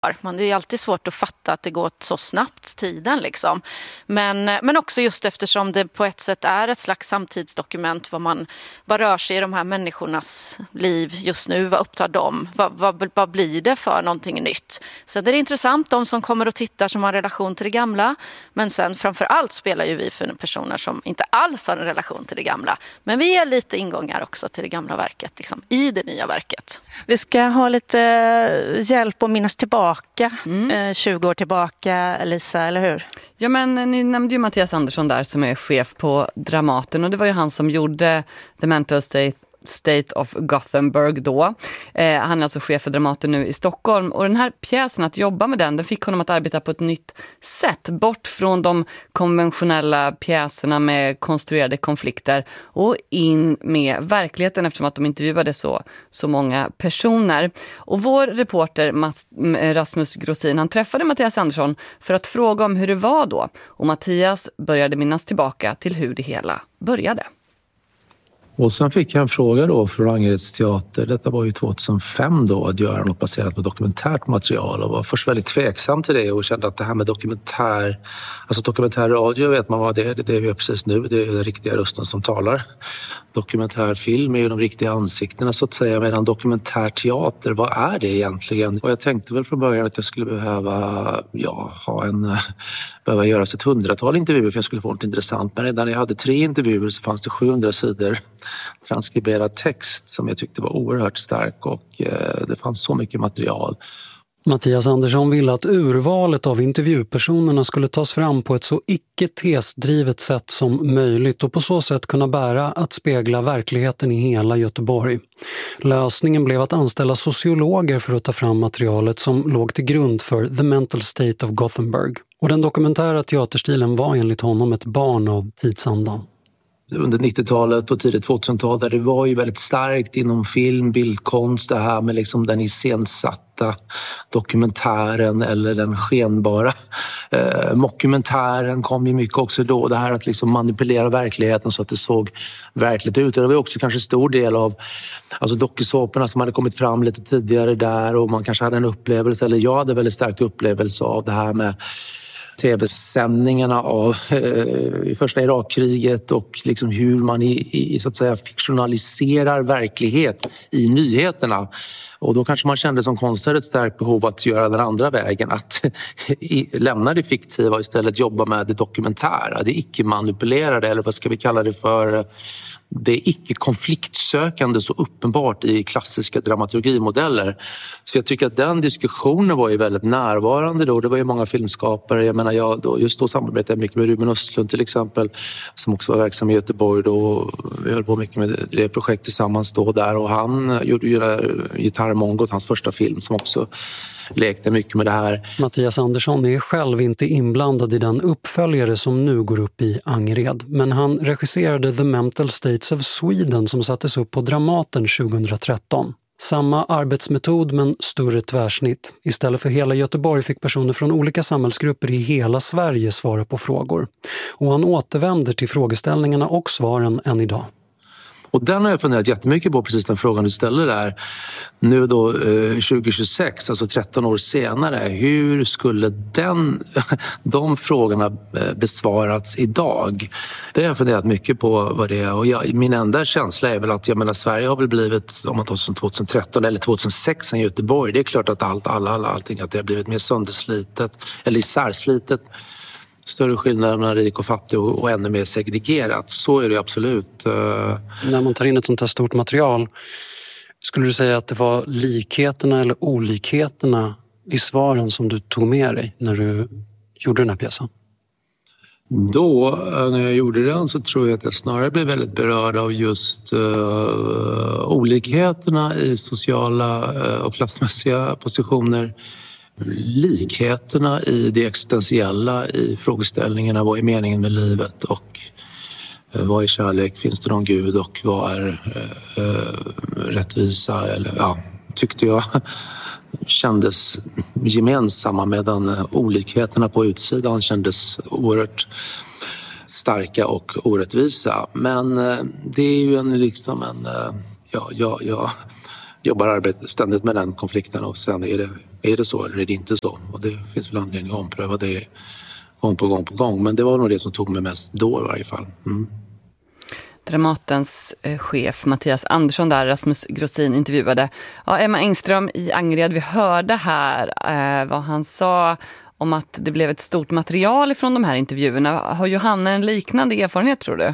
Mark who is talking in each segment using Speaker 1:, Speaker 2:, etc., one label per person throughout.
Speaker 1: Man, det är alltid svårt att fatta att det går så snabbt tiden liksom. Men också just eftersom det på ett sätt är ett slags samtidsdokument, vad rör sig i de här människornas liv just nu, vad upptar dem, vad blir det för någonting nytt. Sen är det intressant de som kommer och tittar som har relation till det gamla, men sen framförallt spelar ju vi för personer som inte alls har en relation till det gamla. Men vi är lite ingångar också till det gamla verket liksom, i det nya verket.
Speaker 2: Vi ska ha lite hjälp att minnas tillbaka 20 år tillbaka, Lisa, eller hur?
Speaker 3: Ja, men ni nämnde ju Mattias Andersson där som är chef på Dramaten, och det var ju han som gjorde The Mental State of Gothenburg då. Han är alltså chef för Dramaten nu i Stockholm, och den här pjäsen, att jobba med den fick honom att arbeta på ett nytt sätt, bort från de konventionella pjäserna med konstruerade konflikter och in med verkligheten, eftersom att de intervjuade så många personer. Och vår reporter Rasmus Grossin, han träffade Mattias Andersson för att fråga om hur det var då, och Mattias började minnas tillbaka till hur det hela började.
Speaker 4: Och sen fick jag en fråga då från Angereds teater, detta var ju 2005 då, att göra något baserat på dokumentärt material, och var först väldigt tveksam till det och kände att det här med dokumentär radio vet man vad det är ju precis nu, det är den riktiga rösten som talar. Dokumentärfilm är ju de riktiga ansiktena så att säga, medan dokumentärteater, vad är det egentligen? Och jag tänkte väl från början att jag skulle behöva göras ett 100-tal intervjuer för jag skulle få något intressant, men redan när jag hade 3 intervjuer så fanns det 700 sidor transkriberad text som jag tyckte var oerhört stark, och det fanns så mycket material.
Speaker 5: Mattias Andersson ville att urvalet av intervjupersonerna skulle tas fram på ett så icke-tesdrivet sätt som möjligt och på så sätt kunna bära att spegla verkligheten i hela Göteborg. Lösningen blev att anställa sociologer för att ta fram materialet som låg till grund för The Mental State of Gothenburg. Och den dokumentära teaterstilen var enligt honom ett barn av tidsandan.
Speaker 4: Under 90-talet och tidigt 2000-tal där det var ju väldigt starkt inom film, bildkonst, det här med liksom den iscensatta dokumentären eller den skenbara mockumentären kom ju mycket också då. Det här att liksom manipulera verkligheten så att det såg verkligt ut. Det var också kanske stor del av dokusåporna som hade kommit fram lite tidigare där, och man kanske hade en upplevelse, eller jag hade väldigt stark upplevelse av det här med tv-sändningarna av i första Irakkriget och liksom hur man i så att säga fiktionaliserar verklighet i nyheterna. Och då kanske man kände som konstnär ett starkt behov att göra den andra vägen, att lämna det fiktiva och istället jobba med det dokumentära, det icke-manipulerade, eller vad ska vi kalla det för, det icke-konfliktsökande så uppenbart i klassiska dramaturgimodeller. Så jag tycker att den diskussionen var ju väldigt närvarande då. Det var ju många filmskapare, jag menar just då samarbetade jag mycket med Ruben Östlund till exempel, som också var verksam i Göteborg då. Vi höll på mycket med det projekt tillsammans då där, och han gjorde ju Gitarrmongot, hans första film, som också lekte mycket med det här.
Speaker 5: Mattias Andersson är själv inte inblandad i den uppföljare som nu går upp i Angered, men han regisserade The Mental States of Sweden som sattes upp på Dramaten 2013. Samma arbetsmetod men större tvärsnitt. Istället för hela Göteborg fick personer från olika samhällsgrupper i hela Sverige svara på frågor. Och han återvänder till frågeställningarna och svaren än idag.
Speaker 4: Och den har jag funderat jättemycket på, precis den frågan du ställer där. Nu då 2026, alltså 13 år senare, hur skulle de frågorna besvarats idag? Det har jag funderat mycket på vad det är. Och min enda känsla är väl att Sverige har väl blivit, om man tar som 2013 eller 2006 i Göteborg, det är klart att allting att det har blivit mer sönderslitet eller isärslitet. Större skillnader mellan rik och fattig och ännu mer segregerat. Så är det absolut.
Speaker 5: När man tar in ett sånt här stort material, skulle du säga att det var likheterna eller olikheterna i svaren som du tog med dig när du gjorde den här pjäsen?
Speaker 4: Då, när jag gjorde den, så tror jag att jag snarare blev väldigt berörd av just olikheterna i sociala och klassmässiga positioner. Likheterna i det existentiella, i frågeställningarna, vad är meningen med livet och vad är kärlek, finns det någon gud och vad är rättvisa, eller tyckte jag kändes gemensamma, medan olikheterna på utsidan kändes oerhört starka och orättvisa. Men det är ju jag jobbar ständigt med den konflikten, och sen är det är det så eller är det inte så? Och det finns väl anledning att ompröva det gång på gång. Men det var nog det som tog mig mest då i varje fall.
Speaker 3: Dramatens chef Mattias Andersson där Rasmus Grossin intervjuade. Ja, Emma Engström i Angered, vi hörde här vad han sa om att det blev ett stort material ifrån de här intervjuerna. Har Johanna en liknande erfarenhet, tror du?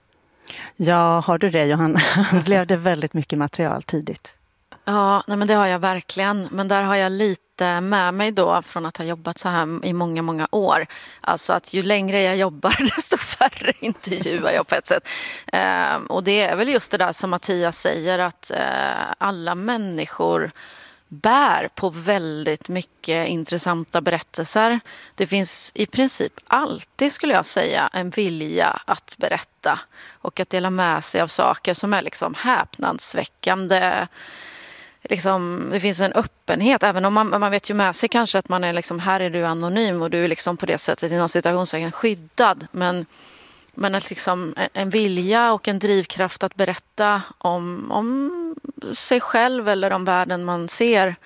Speaker 2: Ja, har du det, Johanna? Blev det väldigt mycket material tidigt?
Speaker 1: Ja, nej, men det har jag verkligen. Men där har jag lite med mig då från att ha jobbat så här i många, många år. Alltså att ju längre jag jobbar desto färre intervjuar jag på ett sätt. Och det är väl just det där som Mattias säger, att alla människor bär på väldigt mycket intressanta berättelser. Det finns i princip alltid, skulle jag säga, en vilja att berätta och att dela med sig av saker som är liksom häpnadsväckande. Liksom, det finns en öppenhet, även om man vet ju med sig kanske att man är liksom, här är du anonym och du är liksom på det sättet i någon situation skyddad, men att liksom en vilja och en drivkraft att berätta om sig själv eller om världen man ser,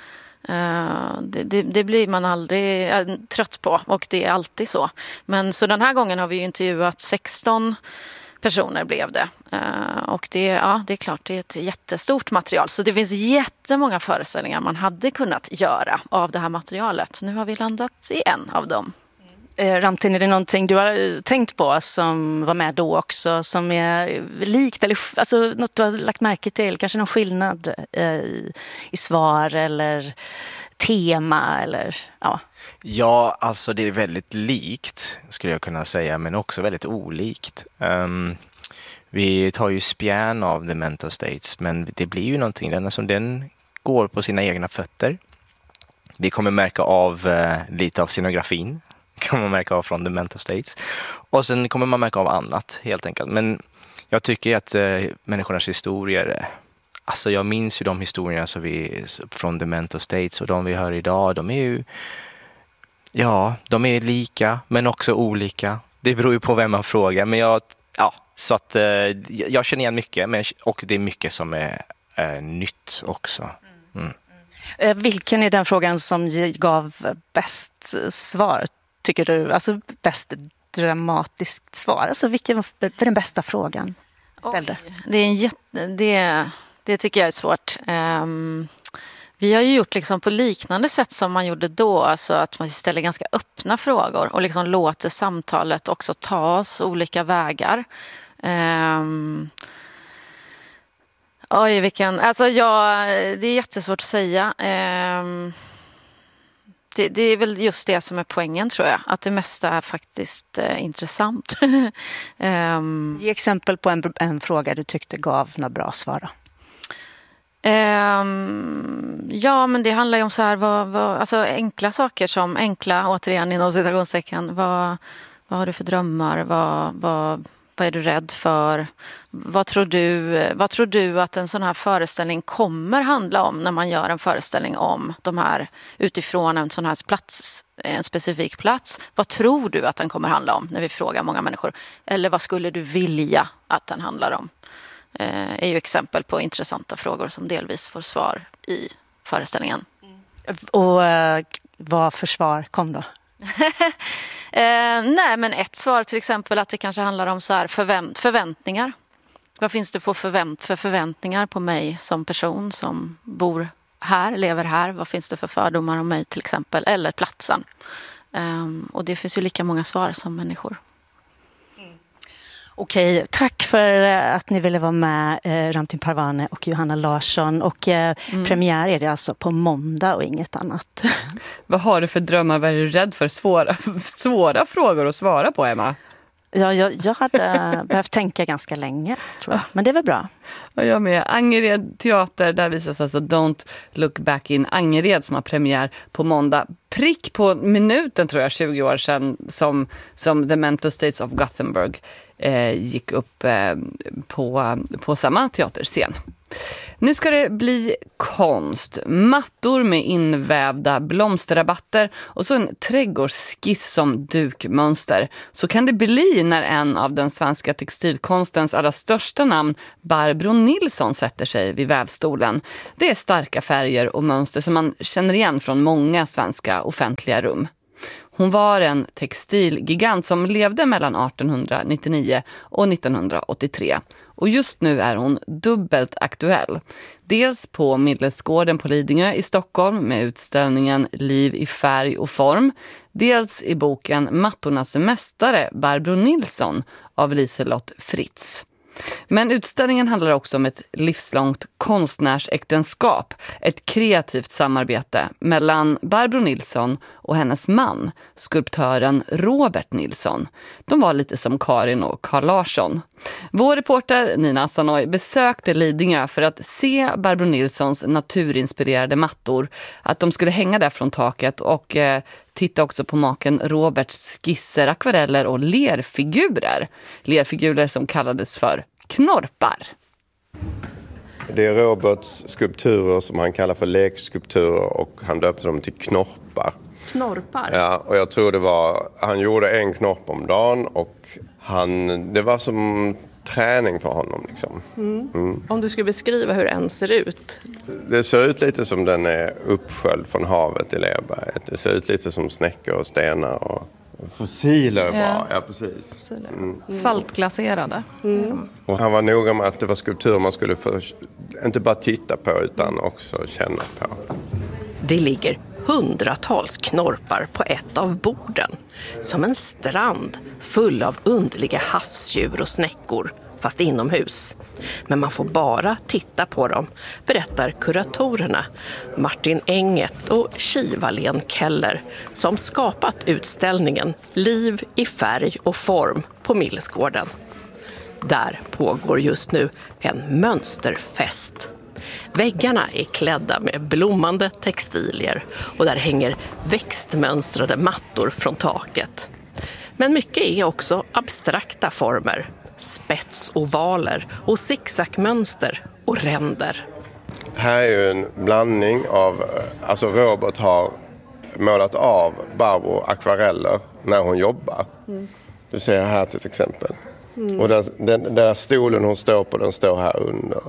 Speaker 1: det blir man aldrig trött på, och det är alltid så. Men så den här gången har vi ju intervjuat 16 personer blev det. Och det är klart, det är ett jättestort material. Så det finns jättemånga föreställningar man hade kunnat göra av det här materialet. Nu har vi landat i en av dem.
Speaker 2: Ramtin, är det någonting du har tänkt på som var med då också, som är likt, eller alltså något du har lagt märke till? Kanske någon skillnad i svar eller tema eller ja?
Speaker 6: Ja, alltså det är väldigt likt skulle jag kunna säga, men också väldigt olikt. Vi tar ju spjärn av The Mental States, men det blir ju någonting, den går på sina egna fötter. Vi kommer märka av lite av scenografin, kan man märka av från The Mental States. Och sen kommer man märka av annat helt enkelt. Men jag tycker att människornas historier, alltså jag minns ju de historierna som vi från The Mental States och de vi hör idag, de är ju, ja, de är lika men också olika. Det beror ju på vem man frågar, men så att jag känner igen mycket, och det är mycket som är nytt också.
Speaker 2: Vilken är den frågan som gav bäst svar, tycker du? Alltså bäst dramatiskt svar. Alltså vilken var den bästa frågan ställde?
Speaker 1: Det tycker jag är svårt. Vi har ju gjort liksom på liknande sätt som man gjorde då, alltså att man ställer ganska öppna frågor och liksom låter samtalet också ta oss olika vägar. Det är jättesvårt att säga. Det är väl just det som är poängen, tror jag. Att det mesta är faktiskt intressant.
Speaker 2: Ge exempel på en fråga du tyckte gav några bra svar då.
Speaker 1: Ja, men det handlar ju om så här, alltså enkla saker som återigen inom citationstecken. Vad har du för drömmar? Vad är du rädd för? Vad tror du att en sån här föreställning kommer handla om när man gör en föreställning om de här utifrån en sån här plats, en specifik plats? Vad tror du att den kommer handla om när vi frågar många människor? Eller vad skulle du vilja att den handlar om? Är ju exempel på intressanta frågor som delvis får svar i föreställningen.
Speaker 2: Och vad för svar kom då?
Speaker 1: Nej, men ett svar till exempel att det kanske handlar om så här förväntningar. Vad finns det för förväntningar på mig som person som bor här, lever här? Vad finns det för fördomar om mig till exempel? Eller platsen. Och det finns ju lika många svar som människor.
Speaker 2: Okej, tack för att ni ville vara med, Ramtin Parvane och Johanna Larsson. Och premiär är det alltså på måndag och inget annat.
Speaker 3: Vad har du för drömmar? Vad är du rädd för? Svåra frågor att svara på, Emma.
Speaker 2: Ja, jag hade behövt tänka ganska länge, tror jag. Men det var bra.
Speaker 3: Och jag med. Angered teater, där visas alltså Don't Look Back in Angered som har premiär på måndag. Prick på minuten, tror jag, 20 år sedan som The Mental States of Gothenburg gick upp på samma teaterscen. Nu ska det bli konst. Mattor med invävda blomsterrabatter och så en trädgårdsskiss som dukmönster. Så kan det bli när en av den svenska textilkonstens allra största namn, Barbro Nilsson, sätter sig vid vävstolen. Det är starka färger och mönster som man känner igen från många svenska offentliga rum. Hon var en textilgigant som levde mellan 1899 och 1983. Och just nu är hon dubbelt aktuell. Dels på Millesgården på Lidingö i Stockholm med utställningen Liv i färg och form. Dels i boken Mattornas mästare Barbro Nilsson av Liselott Fritz. Men utställningen handlar också om ett livslångt konstnärsäktenskap, ett kreativt samarbete mellan Barbro Nilsson och hennes man, skulptören Robert Nilsson. De var lite som Karin och Carl Larsson. Vår reporter Nina Asanoy besökte Lidingö för att se Barbro Nilssons naturinspirerade mattor, att de skulle hänga där från taket, och titta också på maken Roberts skisser, akvareller och lerfigurer. Lerfigurer som kallades för knorpar.
Speaker 7: Det är Roberts skulpturer som han kallar för lekskulpturer och han döpte dem till knorpar.
Speaker 8: Knorpar?
Speaker 7: Ja, och jag tror han gjorde en knorp om dagen och det var som träning för honom liksom.
Speaker 8: Om du skulle beskriva hur en ser ut?
Speaker 7: Det ser ut lite som den är uppsköljd från havet i Lerberget. Det ser ut lite som snäckor och stenar och fossiler bara. Ja, precis.
Speaker 8: Saltglaserade.
Speaker 7: Och han var noga med att det var skulpturer man skulle inte bara titta på utan också känna på.
Speaker 9: Det ligger hundratals knorpar på ett av borden. Som en strand full av underliga havsdjur och snäckor, fast inomhus. Men man får bara titta på dem, berättar kuratorerna Martin Enget och Chi-Wallén Keller, som skapat utställningen Liv i färg och form på Millesgården. Där pågår just nu en mönsterfest. Väggarna är klädda med blommande textilier och där hänger växtmönstrade mattor från taket. Men mycket är också abstrakta former, spetsovaler och zigzagmönster och ränder.
Speaker 7: Här är ju en blandning av, alltså Robert har målat av Barbro akvareller när hon jobbar. Du ser här till exempel. Och den där stolen hon står på, den står här under.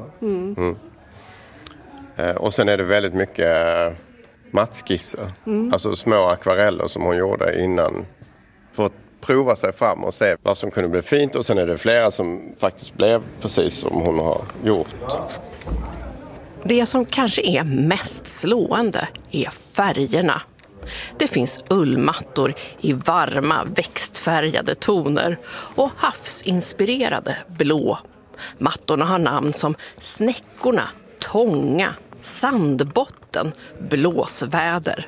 Speaker 7: Och sen är det väldigt mycket mattskisser. Alltså små akvareller som hon gjorde innan för att prova sig fram och se vad som kunde bli fint. Och sen är det flera som faktiskt blev precis som hon har gjort.
Speaker 9: Det som kanske är mest slående är färgerna. Det finns ullmattor i varma växtfärgade toner och havsinspirerade blå. Mattorna har namn som Snäckorna, Tånga, Sandbotten, Blåsväder.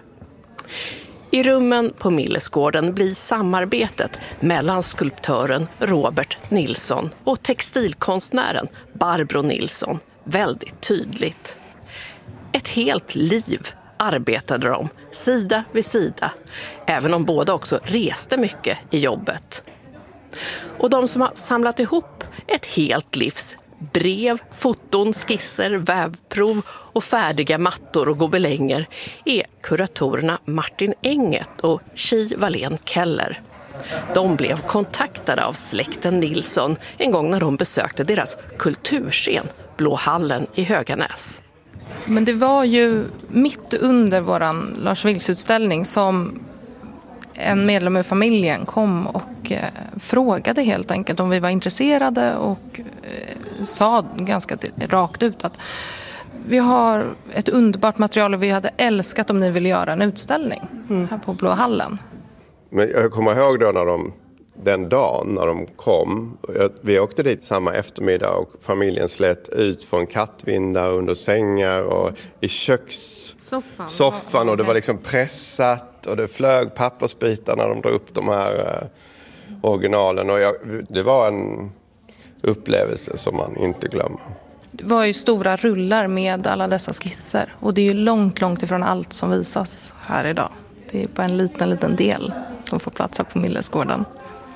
Speaker 9: I rummen på Millesgården blir samarbetet mellan skulptören Robert Nilsson och textilkonstnären Barbro Nilsson väldigt tydligt. Ett helt liv arbetade de sida vid sida, även om båda också reste mycket i jobbet. Och de som har samlat ihop ett helt livs brev, foton, skisser, vävprov och färdiga mattor och gobelänger är kuratorerna Martin Enget och Chi-Wallén Keller. De blev kontaktade av släkten Nilsson en gång när de besökte deras kulturscen Blå hallen i Höganäs.
Speaker 8: Men det var ju mitt under våran Lars Vilks-utställning som en medlem i familjen kom och frågade helt enkelt om vi var intresserade och sa ganska rakt ut att vi har ett underbart material och vi hade älskat om ni ville göra en utställning här på Blå hallen.
Speaker 7: Men jag kommer ihåg då den dagen när de kom. Vi åkte dit samma eftermiddag och familjen slet ut från kattvindar under sängar och i kökssoffan och det var liksom pressat och det flög pappersbitar när de drog upp de här originalen och det var en upplevelse som man inte glömmer.
Speaker 8: Det var ju stora rullar med alla dessa skisser och det är ju långt ifrån allt som visas här idag. Det är bara en liten del som får plats här på Millesgården.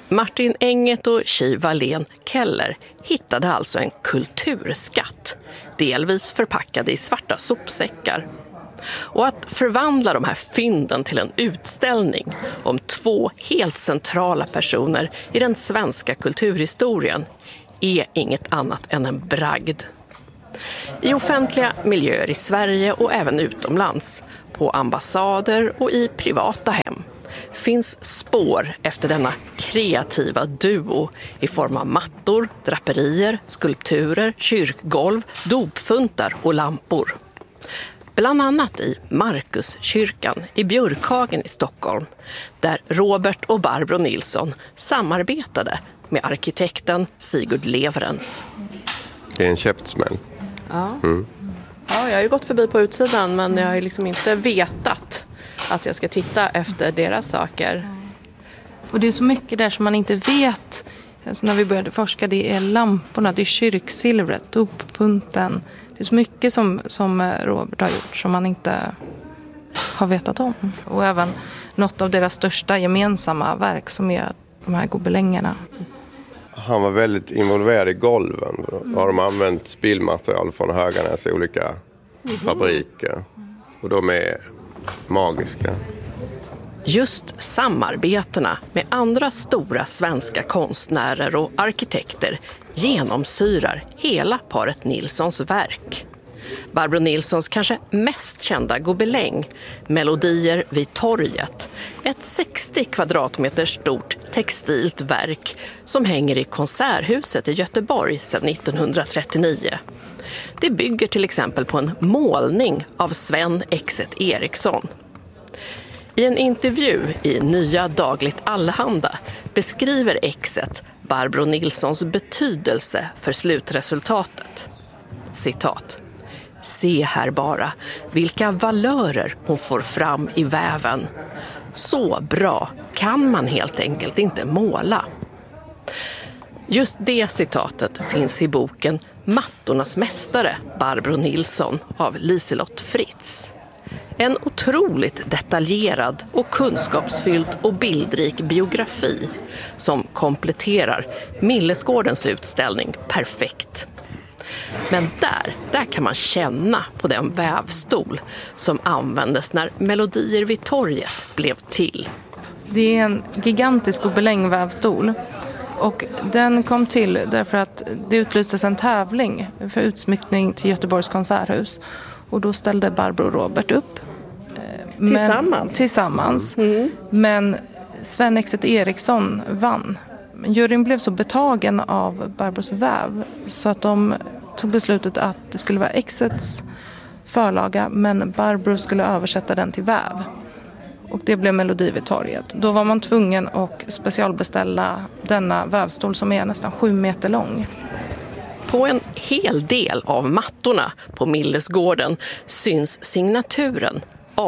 Speaker 9: Martin Enget och Chi-Wallén Keller hittade alltså en kulturskatt. delvis förpackade i svarta sopsäckar. Och att förvandla de här fynden till en utställning om 2 helt centrala personer i den svenska kulturhistorien är inget annat än en bragd. I offentliga miljöer i Sverige och även utomlands, på ambassader och i privata hem, finns spår efter denna kreativa duo i form av mattor, draperier, skulpturer, kyrkgolv, dopfuntar och lampor. Bland annat i Markuskyrkan i Björkhagen i Stockholm, där Robert och Barbro Nilsson samarbetade med arkitekten Sigurd Leverens.
Speaker 7: Det är en käftsmäll.
Speaker 9: Ja. Ja, jag har ju gått förbi på utsidan, men jag har ju liksom inte vetat att jag ska titta efter deras saker.
Speaker 8: Och det är så mycket där som man inte vet. Alltså när vi började forska, det är lamporna, det är kyrksilvret, dopfunten. Det är så mycket som Robert har gjort som man inte har vetat om. Och även något av deras största gemensamma verk som är de här gobelängerna.
Speaker 7: Han var väldigt involverad i golven. Har de använt spillmaterial från Höganäs olika fabriker. Och de är magiska.
Speaker 9: Just samarbetena med andra stora svenska konstnärer och arkitekter genomsyrar hela paret Nilssons verk. Barbro Nilssons kanske mest kända gobeläng, Melodier vid torget, ett 60 kvadratmeter stort textilt verk som hänger i Konserthuset i Göteborg sedan 1939. Det bygger till exempel på en målning av Sven Exet Eriksson. I en intervju i Nya Dagligt Allehanda beskriver Exet Barbro Nilssons betydelse för slutresultatet. Citat. Se här bara vilka valörer hon får fram i väven. Så bra kan man helt enkelt inte måla. Just det citatet finns i boken Mattornas mästare, Barbro Nilsson av Liselott Fritz. En otroligt detaljerad och kunskapsfylld och bildrik biografi som kompletterar Millesgårdens utställning perfekt. Men där kan man känna på den vävstol som användes när Melodier vid torget blev till.
Speaker 8: Det är en gigantisk gobelängvävstol. Och den kom till därför att det utlystes en tävling för utsmyckning till Göteborgs konserthus. Och då ställde Barbro och Robert upp. Tillsammans. Men Sven Exet Eriksson vann. Juryn blev så betagen av Barbros väv så att de tog beslutet att det skulle vara Exets förlaga, men Barbro skulle översätta den till väv. Och det blev Melodi vid torget. Då var man tvungen att specialbeställa denna vävstol som är nästan 7 meter lång.
Speaker 9: På en hel del av mattorna på Millesgården syns signaturen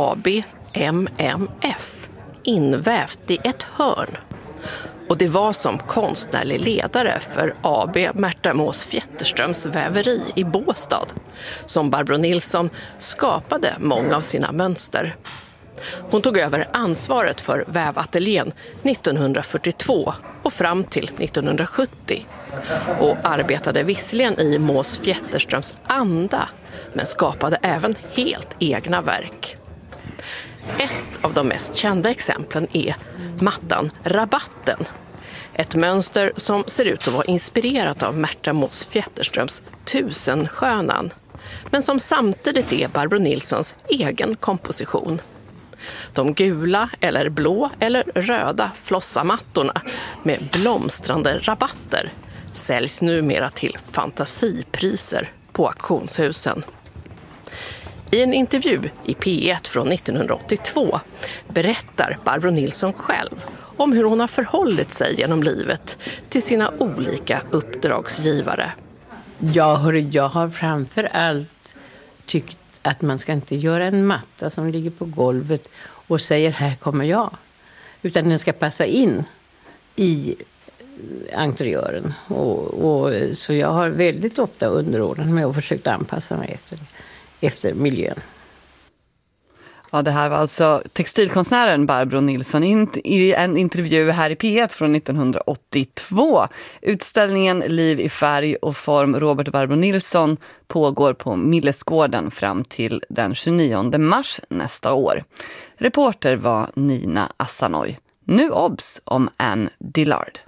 Speaker 9: ABMMF invävt i ett hörn. Och det var som konstnärlig ledare för AB Märta Mås Fjätterströms väveri i Båstad som Barbro Nilsson skapade många av sina mönster. Hon tog över ansvaret för vävateljén 1942 och fram till 1970 och arbetade visserligen i Mås Fjätterströms anda men skapade även helt egna verk. Ett av de mest kända exemplen är mattan Rabatten. Ett mönster som ser ut att vara inspirerat av Märta Mås Fjätterströms Tusenskönan, men som samtidigt är Barbro Nilssons egen komposition. De gula eller blå eller röda flossamattorna med blomstrande rabatter säljs numera till fantasipriser på auktionshusen. I en intervju i P1 från 1982 berättar Barbro Nilsson själv om hur hon har förhållit sig genom livet till sina olika uppdragsgivare.
Speaker 10: Jag har framför allt tyckt att man ska inte göra en matta som ligger på golvet och säger här kommer jag. Utan den ska passa in i interiören. Så jag har väldigt ofta underordnat mig och försökt anpassa mig efter miljön.
Speaker 3: Ja, det här var alltså textilkonstnären Barbro Nilsson i en intervju här i P1 från 1982. Utställningen Liv i färg och form Robert och Barbro Nilsson pågår på Millesgården fram till den 29 mars nästa år. Reporter var Nina Asanoy. Nu obs om Anne Dillard.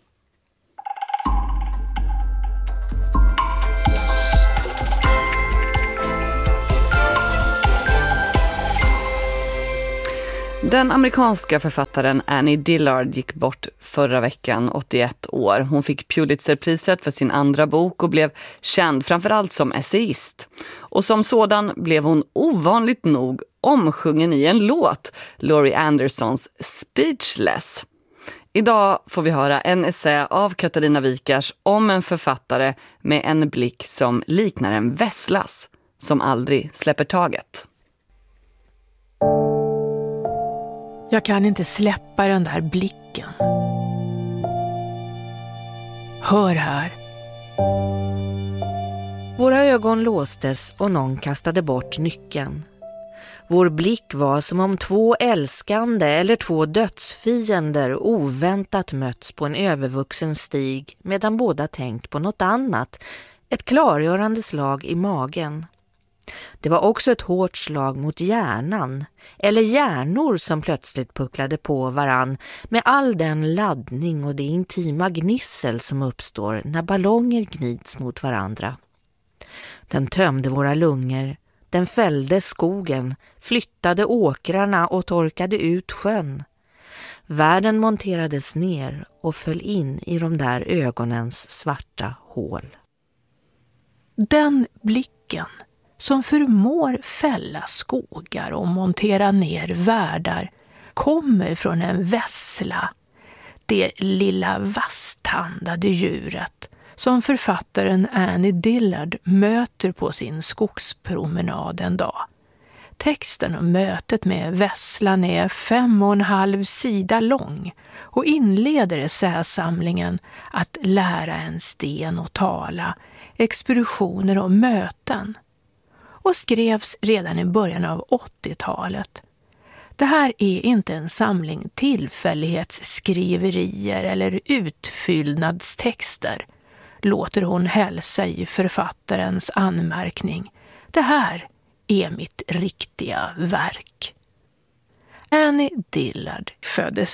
Speaker 3: Den amerikanska författaren Annie Dillard gick bort förra veckan, 81 år. Hon fick Pulitzerpriset för sin andra bok och blev känd framförallt som essayist. Och som sådan blev hon ovanligt nog omsjungen i en låt, Laurie Andersons Speechless. Idag får vi höra en essä av Katarina Wikars om en författare med en blick som liknar en vesslas, som aldrig släpper taget.
Speaker 11: Jag kan inte släppa den där blicken. Hör här.
Speaker 12: Våra ögon låstes och någon kastade bort nyckeln. Vår blick var som om två älskande eller två dödsfiender oväntat möts på en övervuxen stig medan båda tänkt på något annat, ett klargörande slag i magen. Det var också ett hårt slag mot hjärnan, eller hjärnor som plötsligt pucklade på varann med all den laddning och det intima gnissel som uppstår när ballonger gnids mot varandra. Den tömde våra lungor, den fällde skogen, flyttade åkrarna och torkade ut sjön. Världen monterades ner och föll in i de där ögonens svarta hål.
Speaker 11: Den blicken som förmår fälla skogar och montera ner världar kommer från en vessla, det lilla vasstandade djuret som författaren Annie Dillard möter på sin skogspromenad en dag. Texten om mötet med vesslan är 5,5 sidor lång och inleder essäsamlingen Att lära en sten att tala, expeditioner och möten, och skrevs redan i början av 80-talet. Det här är inte en samling tillfällighetsskriverier eller utfyllnadstexter, låter hon hälsa i författarens anmärkning. Det här är mitt riktiga verk. Annie Dillard föddes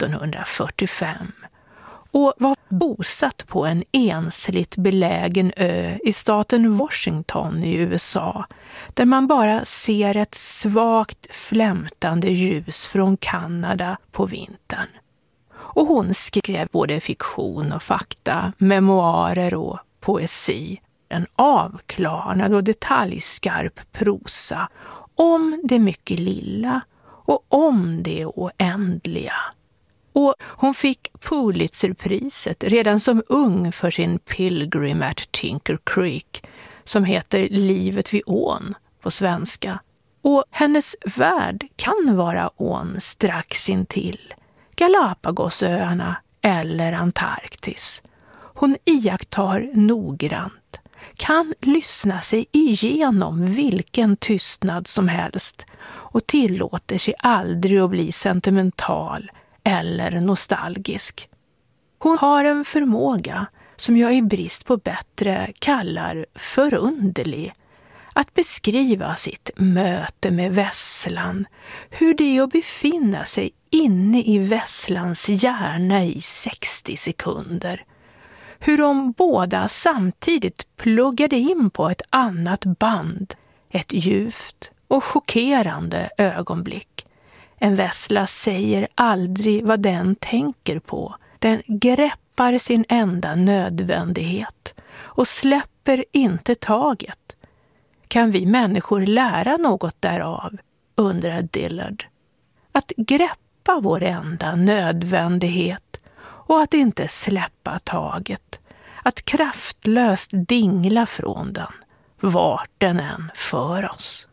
Speaker 11: 1945 och var bosatt på en ensligt belägen ö i staten Washington i USA, där man bara ser ett svagt flämtande ljus från Kanada på vintern. Och hon skrev både fiktion och fakta, memoarer och poesi, en avklarnad och detaljskarp prosa om det mycket lilla och om det oändliga. Och hon fick Pulitzerpriset redan som ung för sin Pilgrim at Tinker Creek, som heter Livet vid ån på svenska. Och hennes värld kan vara ån strax intill, Galapagosöarna eller Antarktis. Hon iakttar noggrant, kan lyssna sig igenom vilken tystnad som helst och tillåter sig aldrig att bli sentimental eller nostalgisk. Hon har en förmåga som jag i brist på bättre kallar förunderlig, att beskriva sitt möte med vesslan, hur det är att befinna sig inne i vesslans hjärna i 60 sekunder. Hur de båda samtidigt pluggade in på ett annat band, ett djupt och chockerande ögonblick. En vessla säger aldrig vad den tänker på. Den greppar sin enda nödvändighet och släpper inte taget. Kan vi människor lära något därav, undrar Dillard. Att greppa vår enda nödvändighet och att inte släppa taget. Att kraftlöst dingla från den, vart den än för oss.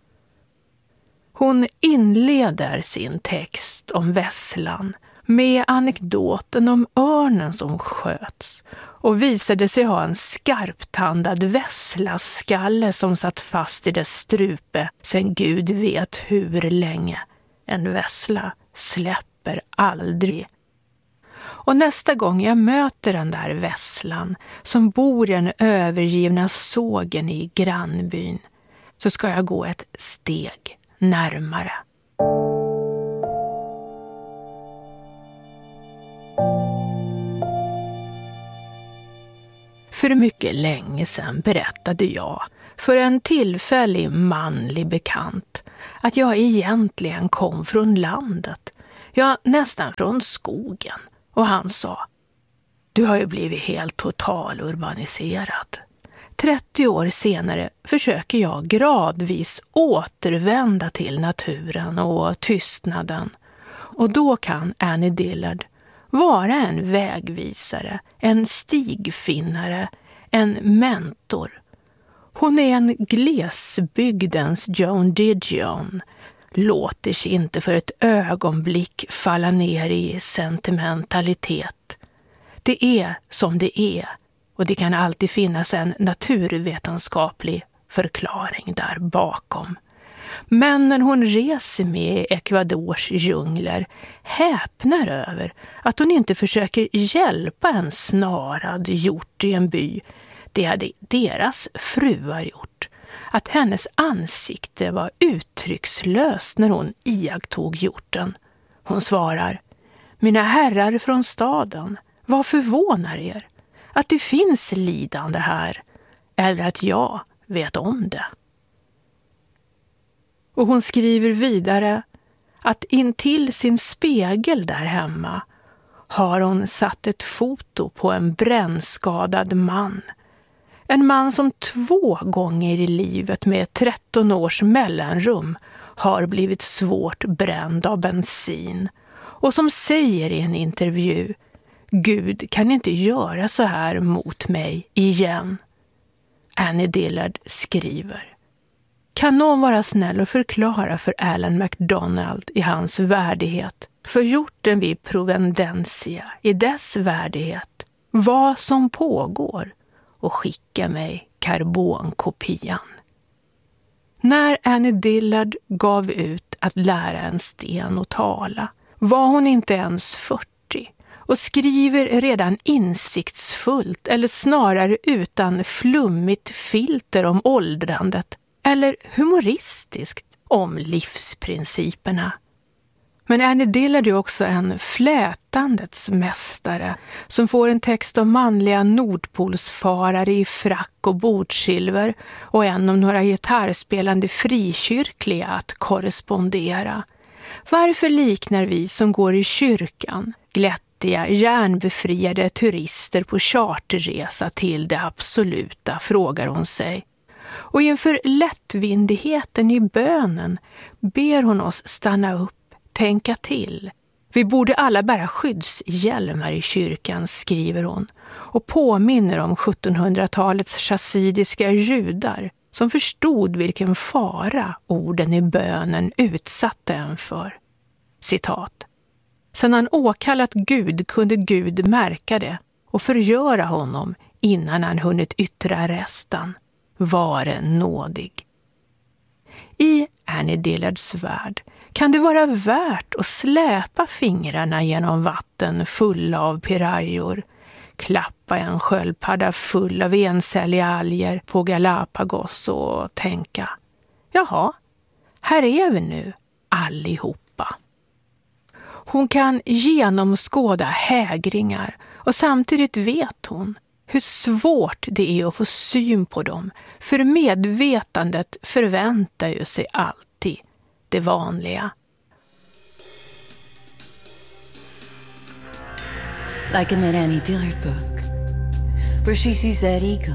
Speaker 11: Hon inleder sin text om vesslan med anekdoten om örnen som sköts och visade sig ha en skarptandad vesslasskalle som satt fast i dess strupe sedan Gud vet hur länge. en vessla släpper aldrig. Och nästa gång jag möter den där vesslan som bor i den övergivna sågen i grannbyn så ska jag gå ett steg närmare. För mycket länge sedan berättade jag för en tillfällig manlig bekant att jag egentligen kom från landet, ja nästan från skogen. Och han sa, du har ju blivit helt total urbaniserad. 30 år senare försöker jag gradvis återvända till naturen och tystnaden. Och då kan Annie Dillard vara en vägvisare, en stigfinnare, en mentor. Hon är en glesbygdens Joan Didion, låter sig inte för ett ögonblick falla ner i sentimentalitet. Det är som det är och det kan alltid finnas en naturvetenskaplig förklaring där bakom. Männen hon reser med i Ecuadors djungler häpnar över att hon inte försöker hjälpa en snarad hjort i en by. Det hade deras fruar gjort. Att hennes ansikte var uttryckslöst när hon iakttog hjorten. Hon svarar, mina herrar från staden, vad förvånar er? Att det finns lidande här, eller att jag vet om det. Och hon skriver vidare att intill sin spegel där hemma har hon satt ett foto på en brännskadad man. En man som 2 gånger i livet med 13 års mellanrum har blivit svårt bränd av bensin och som säger i en intervju, Gud kan inte göra så här mot mig igen. Annie Dillard skriver, kan någon vara snäll och förklara för Alan MacDonald i hans värdighet, för hjorten vid Providencia i dess värdighet, vad som pågår och skicka mig karbonkopian. När Annie Dillard gav ut att lära en sten att tala var hon inte ens 40 och skriver redan insiktsfullt eller snarare utan flummigt filter om åldrandet eller humoristiskt om livsprinciperna. Men Annie Dillard är också en flätandets mästare som får en text om manliga nordpolsfarare i frack och bordsilver och en om några gitarrspelande frikyrkliga att korrespondera. Varför liknar vi som går i kyrkan glättiga, järnbefriade turister på charterresa till det absoluta, frågar hon sig. Och inför lättvindigheten i bönen ber hon oss stanna upp, tänka till. Vi borde alla bära skyddshjälmar i kyrkan, skriver hon, och påminner om 1700-talets chassidiska judar som förstod vilken fara orden i bönen utsatte en för. Citat. Sedan han åkallat Gud kunde Gud märka det och förgöra honom innan han hunnit yttra resten. Vare nådig. I Annie Dillards värld kan det vara värt att släpa fingrarna genom vatten fulla av pirajor, klappa en sköldpadda full av encelliga alger på Galapagos och tänka, jaha, här är vi nu allihopa. Hon kan genomskåda hägringar och samtidigt vet hon hur svårt det är att få syn på dem, för medvetandet förväntar ju sig alltid det vanliga.
Speaker 13: Like in that Annie Dillard book, where she sees that eagle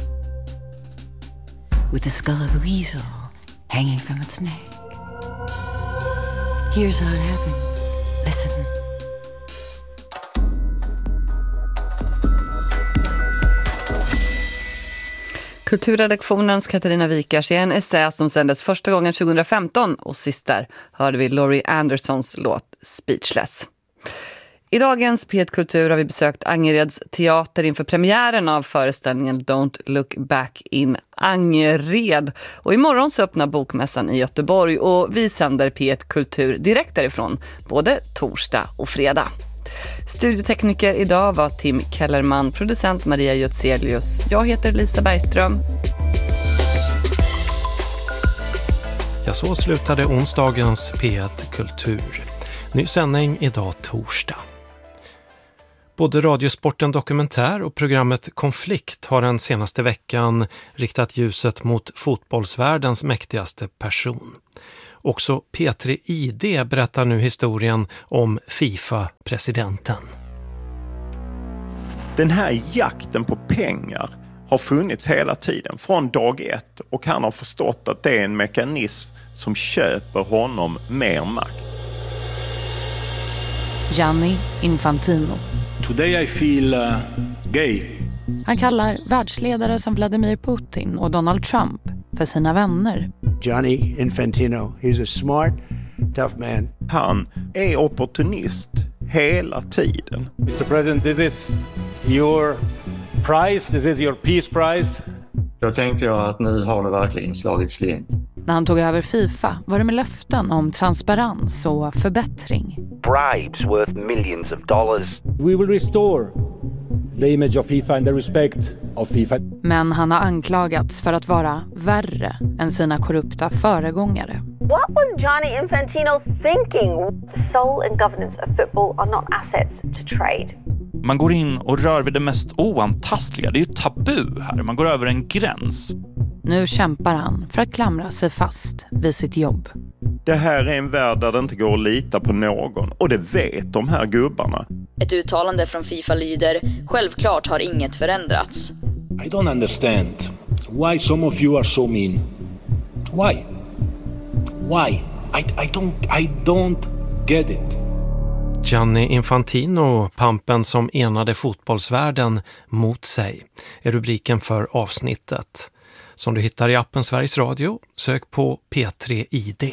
Speaker 13: with the skull of a weasel hanging from its neck. Here's how it happened. Listen.
Speaker 3: Kulturredaktionens Katarina Wikars är en essä som sändes första gången 2015 och sist där hörde vi Laurie Andersons låt Speechless. I dagens P1 Kultur har vi besökt Angereds teater inför premiären av föreställningen Don't Look Back in Angered. Och imorgon så öppnar bokmässan i Göteborg och vi sänder P1 Kultur direkt därifrån både torsdag och fredag. Studiotekniker idag var Tim Kellerman, producent Maria Götzelius. Jag heter Lisa Bergström.
Speaker 14: Ja, så slutade onsdagens P1 Kultur. Ny sändning idag torsdag. Både Radiosporten Dokumentär och programmet Konflikt har den senaste veckan riktat ljuset mot fotbollsvärldens mäktigaste person. Också P3 ID berättar nu historien om FIFA-presidenten.
Speaker 15: Den här jakten på pengar har funnits hela tiden, från dag ett. Och han har förstått att det är en mekanism som köper honom mer makt.
Speaker 16: Gianni Infantino.
Speaker 17: Today I feel gay.
Speaker 16: Han kallar världsledare som Vladimir Putin och Donald Trump för sina vänner.
Speaker 17: Gianni Infantino, he's a smart, tough man.
Speaker 15: Han är opportunist hela tiden.
Speaker 17: Mr. President, this is your prize, this is your peace prize.
Speaker 18: Jag tänkte att nu har det verkligen slagit slint.
Speaker 16: När han tog över FIFA var det med löften om transparens och förbättring.
Speaker 19: Bribes worth millions of dollars.
Speaker 17: We will restore the image of FIFA and the respect of FIFA.
Speaker 16: Men han har anklagats för att vara värre än sina korrupta föregångare.
Speaker 20: What was Gianni Infantino thinking? The soul and governance of football are not assets to trade.
Speaker 21: Man går in och rör vid det mest oantastliga. Det är ju tabu här. Man går över en gräns.
Speaker 16: Nu kämpar han för att klamra sig fast vid sitt jobb.
Speaker 15: Det här är en värld där det inte går att lita på någon. Och det vet de här gubbarna.
Speaker 22: Ett uttalande från FIFA lyder: självklart har inget förändrats.
Speaker 17: I don't understand why some of you are so mean. Why? Why? I don't get it.
Speaker 14: Gianni Infantino, pampen som enade fotbollsvärlden mot sig, är rubriken för avsnittet. Som du hittar i appen Sveriges Radio, sök på P3 ID.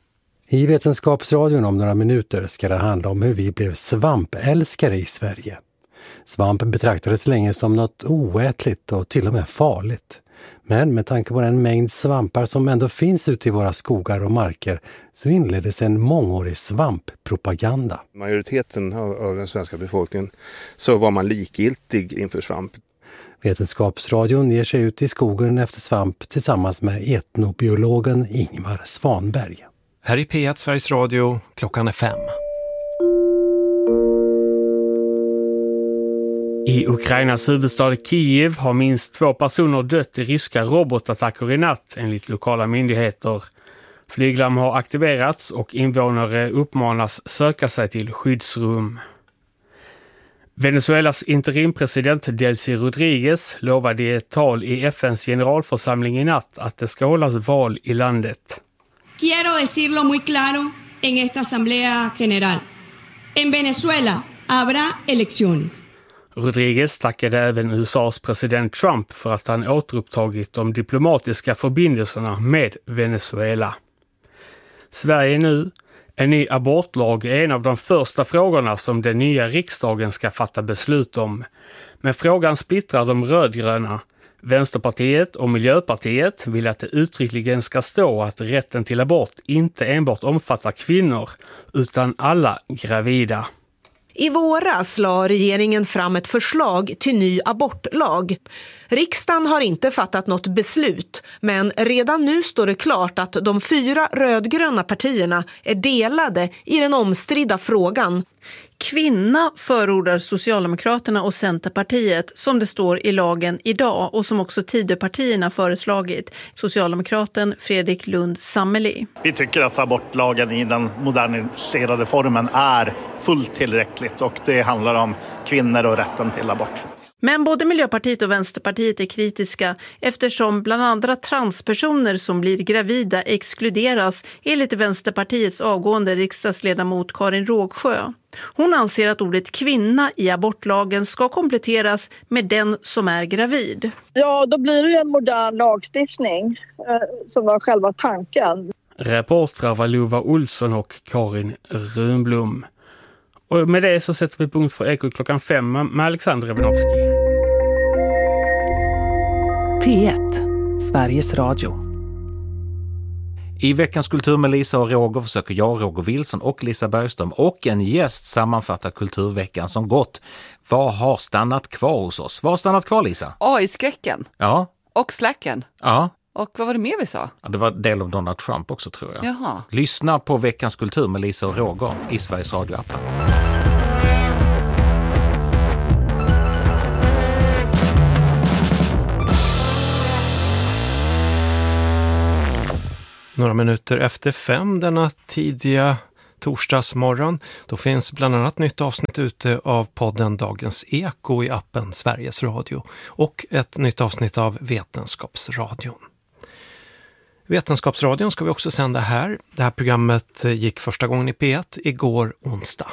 Speaker 23: I Vetenskapsradion om några minuter ska det handla om hur vi blev svampälskare i Sverige. Svamp betraktades länge som något oätligt och till och med farligt. Men med tanke på den mängd svampar som ändå finns ute i våra skogar och marker så inleddes en mångårig svamppropaganda.
Speaker 24: Majoriteten av den svenska befolkningen så var man likgiltig inför svamp.
Speaker 23: Vetenskapsradion ger sig ut i skogen efter svamp tillsammans med etnobiologen Ingmar Svanberg.
Speaker 14: Här i P1 Sveriges Radio, klockan är 5.
Speaker 25: I Ukrainas huvudstad Kiev har minst 2 personer dött i ryska robotattacker i natt enligt lokala myndigheter. Flyglarm har aktiverats och invånare uppmanas söka sig till skyddsrum. Venezuelas interimpresident Delcy Rodriguez lovade i ett tal i FNs generalförsamling i natt att det ska hållas val i landet.
Speaker 26: Quiero decirlo muy claro en esta asamblea general. En Venezuela habrá elecciones.
Speaker 25: Rodriguez tackade även USAs president Trump för att han återupptagit de diplomatiska förbindelserna med Venezuela. Sverige nu. En ny abortlag är en av de första frågorna som den nya riksdagen ska fatta beslut om. Men frågan splittrar de rödgröna. Vänsterpartiet och Miljöpartiet vill att det uttryckligen ska stå att rätten till abort inte enbart omfattar kvinnor utan alla gravida.
Speaker 27: I våras la regeringen fram ett förslag till ny abortlag. Riksdagen har inte fattat något beslut, men redan nu står det klart att de 4 rödgröna partierna är delade i den omstridda frågan.
Speaker 28: Kvinna förordar Socialdemokraterna och Centerpartiet som det står i lagen idag och som också Tidöpartierna föreslagit. Socialdemokraten Fredrik Lund Sammeli.
Speaker 29: Vi tycker att abortlagen i den moderniserade formen är fullt tillräckligt och det handlar om kvinnor och rätten till abort.
Speaker 28: Men både Miljöpartiet och Vänsterpartiet är kritiska eftersom bland andra transpersoner som blir gravida exkluderas enligt Vänsterpartiets avgående riksdagsledamot Karin Rågsjö. Hon anser att ordet kvinna i abortlagen ska kompletteras med den som är gravid.
Speaker 30: Ja, då blir det ju en modern lagstiftning som var själva tanken.
Speaker 25: Reportrar var Lova Olsson och Karin Runblom. Och med det så sätter vi punkt för Ekot klockan 5 med Alexander Revinovski.
Speaker 1: P1, Sveriges Radio.
Speaker 2: I veckans kultur med Lisa och Roger försöker jag, Roger Wilson och Lisa Bergström och en gäst sammanfatta kulturveckan som gått. Vad har stannat kvar hos oss? Vad har stannat kvar, Lisa?
Speaker 3: AI-skräcken.
Speaker 2: Ja.
Speaker 3: Och slacken.
Speaker 2: Ja.
Speaker 3: Och vad var det mer vi sa?
Speaker 2: Ja, det var del av Donald Trump också, tror jag.
Speaker 3: Jaha.
Speaker 2: Lyssna på veckans kultur med Lisa och Roger i Sveriges Radio-appen.
Speaker 14: Några minuter efter 5 denna tidiga torsdagsmorgon. Då finns bland annat nytt avsnitt ute av podden Dagens Eko i appen Sveriges Radio och ett nytt avsnitt av Vetenskapsradion. Vetenskapsradion ska vi också sända här. Det här programmet gick första gången i P1 igår onsdag.